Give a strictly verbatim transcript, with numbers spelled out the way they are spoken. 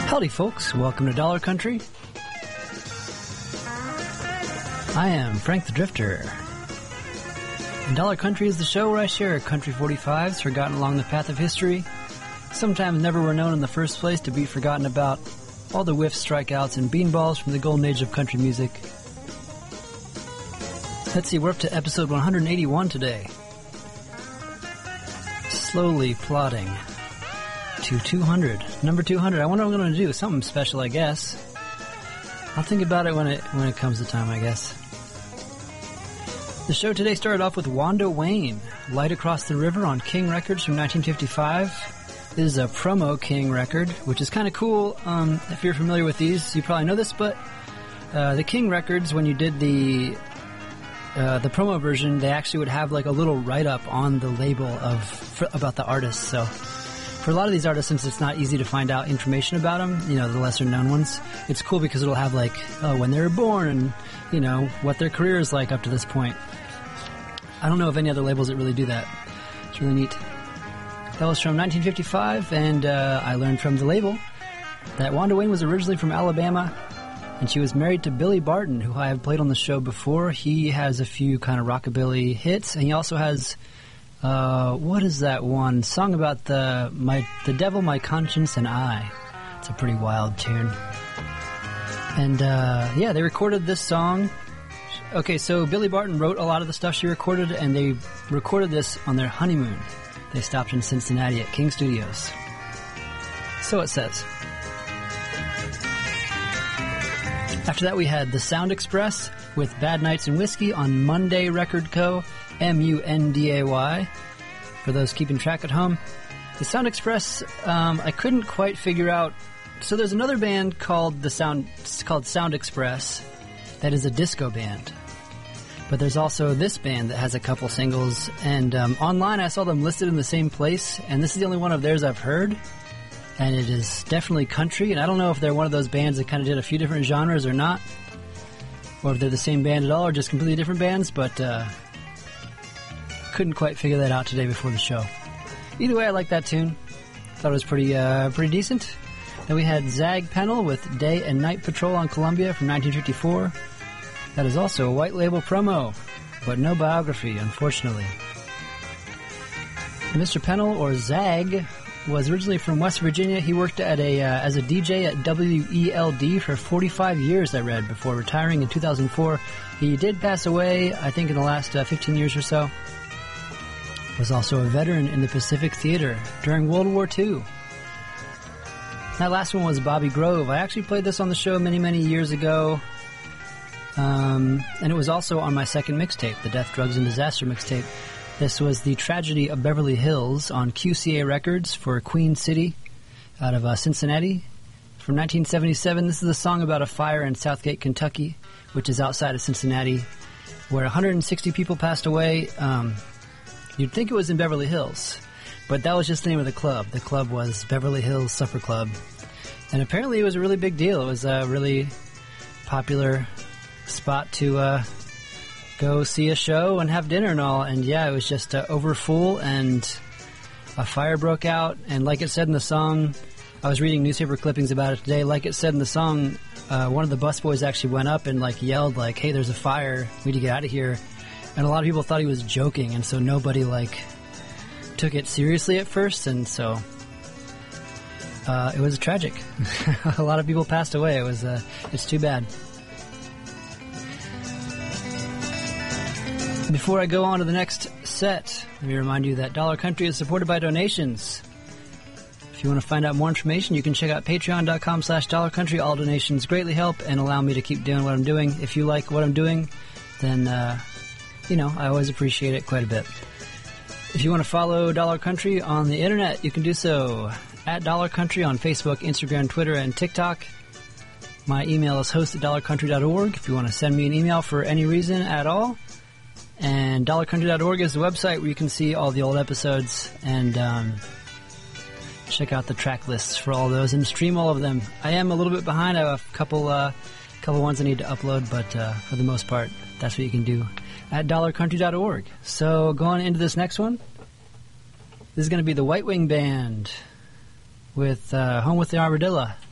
Howdy, folks. Welcome to Dollar Country. I am Frank the Drifter. And Dollar Country is the show where I share country forty-fives forgotten along the path of history, sometimes never were known in the first place to be forgotten about, all the whiffs, strikeouts, and beanballs from the golden age of country music. Let's see, we're up to episode one eighty-one today. Slowly plodding to two hundred. Number two hundred. I wonder what I'm going to do. Something special, I guess. I'll think about it when it when it comes to time, I guess. The show today started off with Wanda Wayne, Light Across the River on King Records from nineteen fifty-five. This is a promo King record, which is kind of cool. Um, if you're familiar with these, you probably know this, but uh, the King Records, when you did the uh, the promo version, they actually would have like a little write-up on the label of for, about the artist, so... For a lot of these artists, since it's not easy to find out information about them, you know, the lesser-known ones, it's cool because it'll have, like, oh, when they were born and, you know, what their career is like up to this point. I don't know of any other labels that really do that. It's really neat. That was from nineteen fifty-five, and uh, I learned from the label that Wanda Wayne was originally from Alabama, and she was married to Billy Barton, who I have played on the show before. He has a few kind of rockabilly hits, and he also has... Uh, what is that one song about the my the devil, my conscience, and I? It's a pretty wild tune. And uh, yeah, they recorded this song. Okay, so Billy Barton wrote a lot of the stuff she recorded, and they recorded this on their honeymoon. They stopped in Cincinnati at King Studios. So it says. After that, we had The Sound Express with Bad Nights and Whiskey on Monday Record Co. M U N D A Y, for those keeping track at home. The Sound Express, um, I couldn't quite figure out... So there's another band called the Sound called Sound Express that is a disco band. But there's also this band that has a couple singles, and um, online I saw them listed in the same place, and this is the only one of theirs I've heard, and it is definitely country, and I don't know if they're one of those bands that kind of did a few different genres or not, or if they're the same band at all, or just completely different bands, but... Uh, couldn't quite figure that out today before the show. Either way, I like that tune. Thought it was pretty uh, pretty decent. Then we had Zag Pennell with Day and Night Patrol on Columbia from nineteen fifty-four. That is also a white label promo, but no biography, unfortunately. Mister Pennell, or Zag, was originally from West Virginia. He worked at a uh, as a D J at W E L D for forty-five years, I read, before retiring in two thousand four. He did pass away, I think, in the last uh, fifteen years or so. Was also a veteran in the Pacific Theater during World War Two. That last one was Bobby Grove. I actually played this on the show many, many years ago. Um, and it was also on my second mixtape, the Death, Drugs, and Disaster mixtape. This was The Tragedy of Beverly Hills on Q C A Records for Queen City out of uh, Cincinnati. From nineteen seventy-seven, this is a song about a fire in Southgate, Kentucky, which is outside of Cincinnati, where one hundred sixty people passed away. Um... You'd think it was in Beverly Hills, but that was just the name of the club. The club was Beverly Hills Supper Club, and apparently it was a really big deal. It was a really popular spot to uh, go see a show and have dinner and all, and yeah, it was just uh, over full, and a fire broke out, and like it said in the song, I was reading newspaper clippings about it today, like it said in the song, uh, one of the busboys actually went up and like yelled like, hey, there's a fire, we need to get out of here. And a lot of people thought he was joking, and so nobody, like, took it seriously at first, and so uh, it was tragic. A lot of people passed away. It was, uh, it's too bad. Before I go on to the next set, let me remind you that Dollar Country is supported by donations. If you want to find out more information, you can check out patreon.com slash Dollar Country. All donations greatly help and allow me to keep doing what I'm doing. If you like what I'm doing, then... Uh, You know, I always appreciate it quite a bit. If you want to follow Dollar Country on the internet, you can do so at Dollar Country on Facebook, Instagram, Twitter, and TikTok. My email is host at dollar country dot org if you want to send me an email for any reason at all. And dollar country dot org is the website where you can see all the old episodes and um, check out the track lists for all those and stream all of them. I am a little bit behind. I have a couple, uh, couple ones I need to upload, but uh, for the most part, that's what you can do at dollar country dot org. So going into this next one, this is going to be the White Wing Band with uh, Home with the Armadillo.